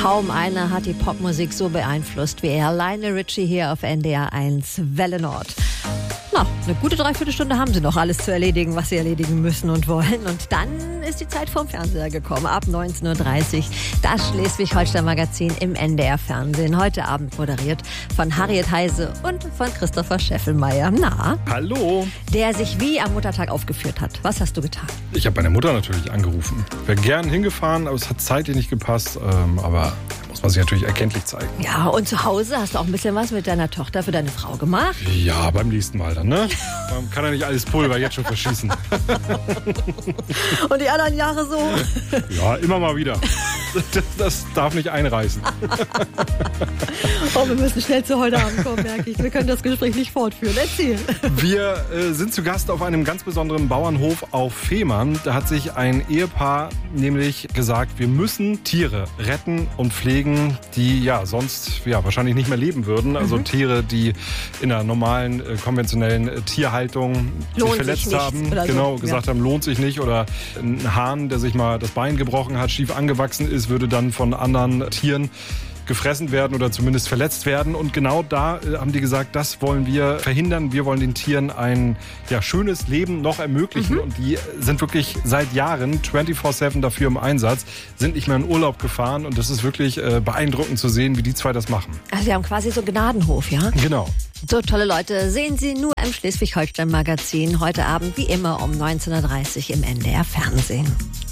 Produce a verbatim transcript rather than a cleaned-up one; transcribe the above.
Kaum einer hat die Popmusik so beeinflusst wie er. Lionel Richie hier auf N D R eins Welle Nord. Na, eine gute Dreiviertelstunde haben Sie noch, alles zu erledigen, was Sie erledigen müssen und wollen. Und dann ist die Zeit vorm Fernseher gekommen. Ab neunzehn Uhr dreißig das Schleswig-Holstein-Magazin im N D R-Fernsehen. Heute Abend moderiert von Harriet Heise und von Christopher Scheffelmeier. Na? Hallo. Der sich wie am Muttertag aufgeführt hat. Was hast du getan? Ich habe meine Mutter natürlich angerufen. Wäre gern hingefahren, aber es hat zeitlich nicht gepasst. Ähm, aber muss man sich natürlich erkenntlich zeigen. Ja, und zu Hause hast du auch ein bisschen was mit deiner Tochter für deine Frau gemacht? Ja, beim nächsten Mal dann, ne? Man kann ja nicht alles Pulver jetzt schon verschießen. Und die anderen Jahre so? Ja, immer mal wieder. Das, das darf nicht einreißen. Oh, wir müssen schnell zu heute Abend kommen, merke ich. Wir können das Gespräch nicht fortführen. Erzähl. Wir äh, sind zu Gast auf einem ganz besonderen Bauernhof auf Fehmarn. Da hat sich ein Ehepaar nämlich gesagt, wir müssen Tiere retten und pflegen, die ja sonst ja wahrscheinlich nicht mehr leben würden. Also mhm. Tiere, die in einer normalen, äh, konventionellen äh, Tierhaltung lohnt sich verletzt sich haben. Oder genau, so. gesagt ja. haben, lohnt sich nicht. Oder ein Hahn, der sich mal das Bein gebrochen hat, schief angewachsen ist, würde dann von anderen Tieren gefressen werden oder zumindest verletzt werden. Und genau da äh, haben die gesagt, das wollen wir verhindern. Wir wollen den Tieren ein ja, schönes Leben noch ermöglichen. Mhm. Und die sind wirklich seit Jahren vierundzwanzig sieben dafür im Einsatz, sind nicht mehr in Urlaub gefahren. Und das ist wirklich äh, beeindruckend zu sehen, wie die zwei das machen. Also sie haben quasi so einen Gnadenhof, ja? Genau. So tolle Leute sehen Sie nur im Schleswig-Holstein-Magazin. Heute Abend wie immer um neunzehn Uhr dreißig im N D R-Fernsehen.